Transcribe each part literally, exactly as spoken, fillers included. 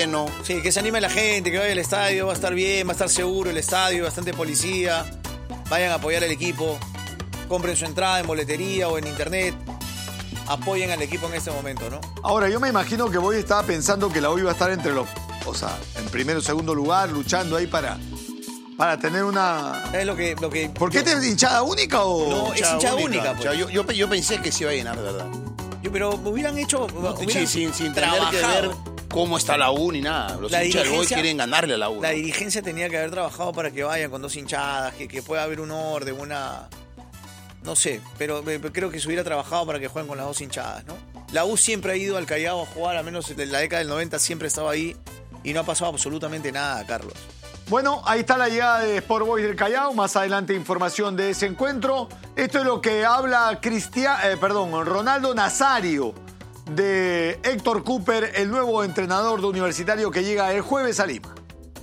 lleno. Sí, que se anime la gente, que vaya al estadio, va a estar bien, va a estar seguro el estadio, bastante policía. Vayan a apoyar al equipo, compren su entrada en boletería o en internet. Apoyen al equipo en este momento, ¿no? Ahora, yo me imagino que Boy estaba pensando que la U iba a estar entre los... O sea, en primero o segundo lugar, luchando ahí para... Para tener una... Es lo que... Lo que ¿Por qué te hinchada única o...? No, es hinchada única. O sea, yo, yo, yo pensé que se iba a llenar, de verdad. Yo, pero hubieran hecho... No, hubieran sin, sin tener que ver cómo está la U ni nada. Los la hinchas del Boy quieren ganarle a la U. La ¿no? dirigencia tenía que haber trabajado para que vayan con dos hinchadas, que, que pueda haber un orden, una... No sé, pero, pero creo que se hubiera trabajado para que jueguen con las dos hinchadas, ¿no? La U siempre ha ido al Callao a jugar, al menos en la década del noventa siempre estaba ahí y no ha pasado absolutamente nada, Carlos. Bueno, ahí está la llegada de Sport Boys del Callao. Más adelante información de ese encuentro. Esto es lo que habla Cristian, eh, perdón, Ronaldo Nazario de Héctor Cooper, el nuevo entrenador de Universitario que llega el jueves a Lima.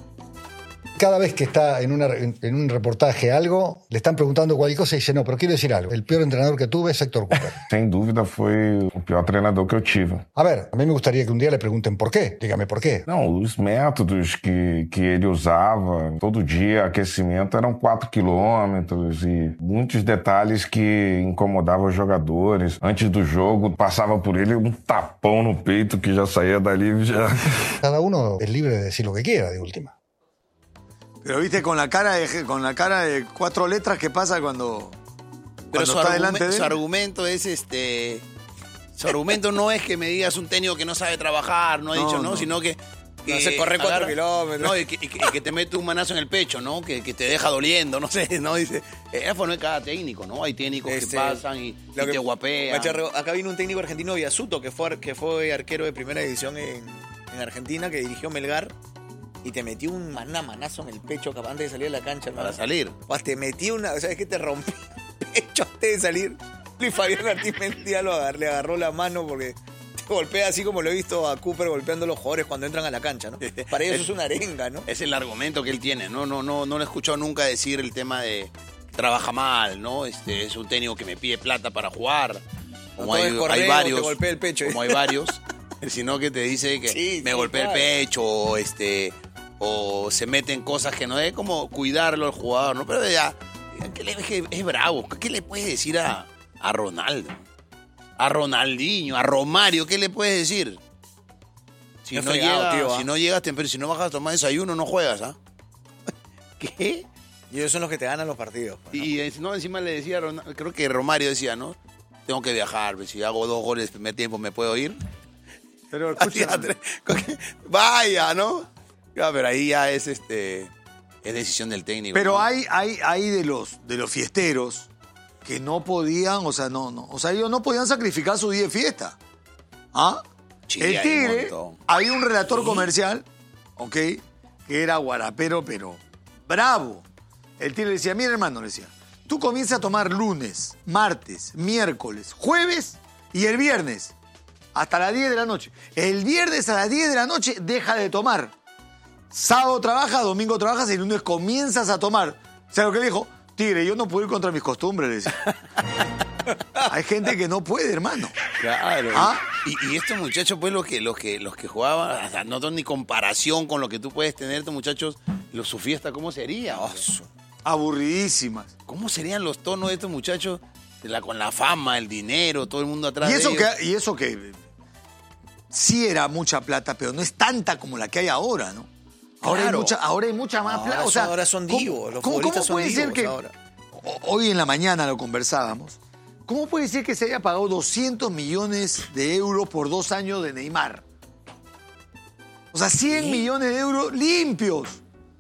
Cada vez que está en, una, en, en un reportaje algo, le están preguntando cualquier cosa y dice, no, pero quiero decir algo. El peor entrenador que tuve es Héctor Cooper. Sem dúvida foi o pior treinador que eu tive. A ver, a mí me gustaría que un día le pregunten por qué. Dígame por qué. Não, os métodos que, que ele usava, todo dia, aquecimento, eram quatro quilômetros e muitos detalhes que incomodavam os jogadores. Antes do jogo, passava por ele um tapão no peito que já saía dali e já... Cada uno es libre de decir lo que quiera, de última. Pero viste con la cara de, con la cara de cuatro letras que pasa cuando, Pero cuando su, está argumen, delante de él. su argumento es este... Su argumento no es que me digas un técnico que no sabe trabajar, no ha No, dicho, ¿no? no. Sino que... que No, se corre cuatro kilómetros. No, y que, y que- y que te mete un manazo en el pecho, ¿no? Que, que te deja doliendo, no sé, ¿no? Dice... Eso no es cada técnico, ¿no? Hay técnicos Este, que pasan y, lo y que- te guapean. Macharro, acá vino un técnico argentino, Biasuto, que fue, que fue arquero de primera división en, en Argentina, que dirigió Melgar, y te metió un maná manazo en el pecho capaz antes de salir a la cancha, hermano. Para salir. Pues te metí una, ¿sabes qué? Te rompí el pecho antes de salir. Luis Fabián Martín Mentía lo agarró, le agarró la mano porque te golpea así como lo he visto a Cooper golpeando a los jugadores cuando entran a la cancha, ¿no? Para ellos es una arenga, ¿no? Es el argumento que él tiene, ¿no? No, no, no lo he escuchado nunca decir el tema de trabaja mal, ¿no? Este es un técnico que me pide plata para jugar. Como todo hay, es correo, hay varios. te golpea el pecho. Como hay varios, sino que te dice que Sí, me sí, golpea claro. el pecho, o este, o se mete en cosas que no es como cuidarlo al jugador, ¿no? Pero ya, ¿qué le, es, que es bravo. ¿Qué le puedes decir a, a Ronaldo? A Ronaldinho, a Romario, ¿qué le puedes decir? Si Qué no, fregado, llega, tío, ¿ah? si no llegas temprano, si no bajas a tomar desayuno, no juegas, ¿ah? ¿Qué? Y ellos son los que te ganan los partidos. pues, ¿no? Y eh, no, encima le decía, a Ronaldo- creo que Romario decía, ¿no? Tengo que viajar, pues, si hago dos goles el primer tiempo, ¿me puedo ir? Pero escucha, Hacía tres- Vaya, ¿no? Ya, pero ahí ya es este es decisión del técnico. pero ¿no? hay, hay, hay de los de los fiesteros que no podían, o sea, no, no, o sea, ellos no podían sacrificar su día de fiesta. ¿Ah? Sí, el hay un Tigre, montón. había un relator comercial, ¿ok? Que era guarapero, pero bravo. El Tigre le decía, mira hermano, le decía, tú comienzas a tomar lunes, martes, miércoles, jueves y el viernes hasta las diez de la noche. El viernes a las diez de la noche deja de tomar. Sábado trabajas, domingo trabajas y el lunes comienzas a tomar. ¿Sabes lo que le dijo? Tigre, yo no puedo ir contra mis costumbres, le decía. Hay gente que no puede, hermano. Claro. ¿Ah? Y, y estos muchachos, pues, los que, los que, los que jugaban, o sea, no son ni comparación con lo que tú puedes tener, estos muchachos, los, su fiesta, ¿cómo sería? Oh, su- Aburridísimas. ¿Cómo serían los tonos de estos muchachos? De la, con la fama, el dinero, todo el mundo atrás Y eso, de ellos. que, y eso que sí era mucha plata, pero no es tanta como la que hay ahora, ¿no? Ahora, Claro. hay, mucha, ahora hay mucha más Ahora plata. O son- sea, ahora son ¿cómo- divos, los ¿cómo, cómo futbolistas son puede ser divos que ahora. o- hoy en la mañana lo conversábamos? ¿Cómo puede ser que se haya pagado doscientos millones de euros por dos años de Neymar? O sea, cien ¿Sí? millones de euros limpios.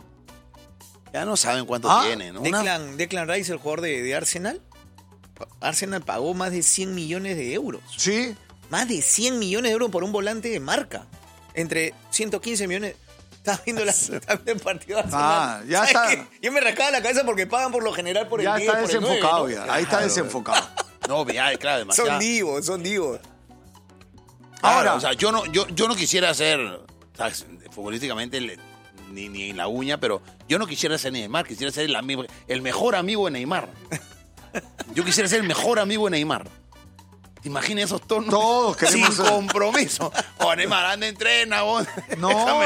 Ya no saben cuánto Ah, tiene, ¿no? Una- Declan, Declan Rice, el jugador de, de Arsenal, Arsenal pagó más de cien millones de euros. ¿Sí? Más de cien millones de euros por un volante de marca. Entre ciento quince millones. Estaba viendo, la, estaba viendo el partido de Arsenal. Ah, ya ¿Sabes está. qué? Yo me rascaba la cabeza porque pagan por lo general por el Ya diez, está por el nueve, desenfocado ¿no? ya. Ahí está Claro. desenfocado. No, ya, claro, demasiado. Son divos, son divos. Ahora, Ahora- o sea, yo no, yo, yo no quisiera ser, o sea, futbolísticamente, le- ni, ni en la uña, pero yo no quisiera ser Neymar, quisiera ser el, amigo, el mejor amigo de Neymar. Yo quisiera ser el mejor amigo de Neymar. ¿Te imaginas esos tonos? Todos queremos Sin ser. compromiso. O Neymar, anda, entrena, vos. No, Déjame